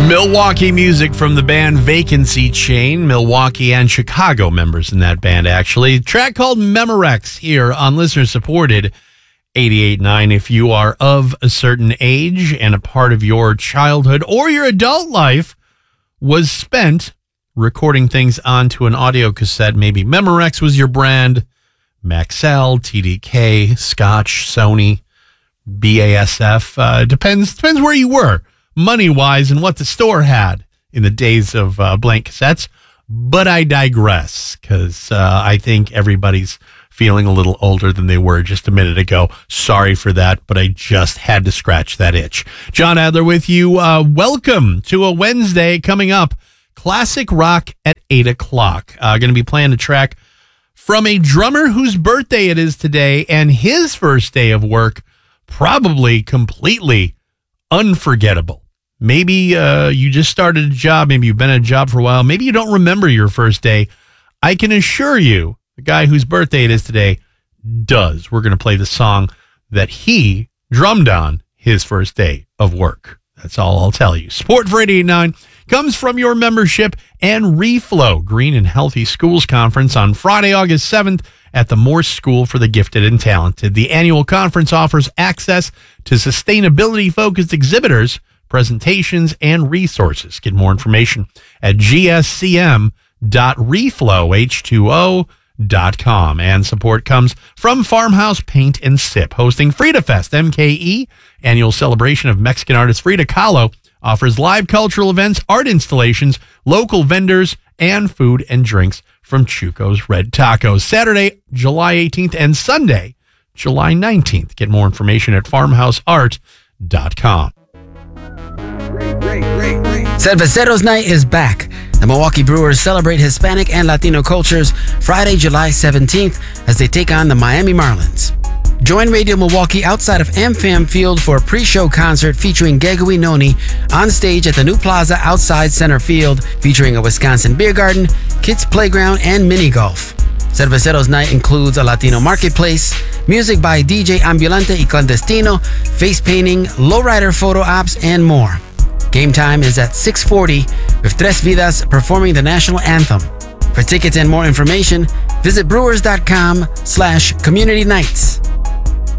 Milwaukee music from the band Vacancy Chain. Milwaukee and Chicago members in that band, actually. A track called Memorex here on listener-supported 88.9. If you are of a certain age and a part of your childhood or your adult life was spent recording things onto an audio cassette, maybe Memorex was your brand, Maxell, TDK, Scotch, Sony, BASF. Depends where you were, money-wise, and what the store had in the days of blank cassettes. But I digress, because I think everybody's feeling a little older than they were just a minute ago. Sorry for that, but I just had to scratch that itch. John Adler with you. Welcome to a Wednesday coming up. Classic rock at 8 o'clock. Going to be playing a track from a drummer whose birthday it is today, and his first day of work probably completely unforgettable. Maybe you just started a job. Maybe you've been at a job for a while. Maybe you don't remember your first day. I can assure you, the guy whose birthday it is today does. We're going to play the song that he drummed on his first day of work. That's all I'll tell you. Sport for 88.9 comes from your membership and Reflow Green and Healthy Schools Conference on Friday, August 7th at the Morse School for the Gifted and Talented. The annual conference offers access to sustainability-focused exhibitors, presentations, and resources. Get more information at gscm.reflow.com. And support comes from Farmhouse Paint and Sip, hosting Frida Fest MKE, annual celebration of Mexican artist Frida Kahlo, offers live cultural events, art installations, local vendors, and food and drinks from Chuco's Red Tacos. Saturday, July 18th and Sunday, July 19th. Get more information at farmhouseart.com. Cerveceros Night is back. The Milwaukee Brewers celebrate Hispanic and Latino cultures Friday, July 17th as they take on the Miami Marlins. Join Radio Milwaukee outside of AmFam Field for a pre-show concert featuring Gegui Noni on stage at the new plaza outside center field, featuring a Wisconsin beer garden, kids playground, and mini golf. Cerveceros Night includes a Latino marketplace, music by DJ Ambulante y Clandestino, face painting, lowrider photo ops, and more. Game time is at 6:40 with Tres Vidas performing the national anthem. For tickets and more information, visit brewers.com/community nights.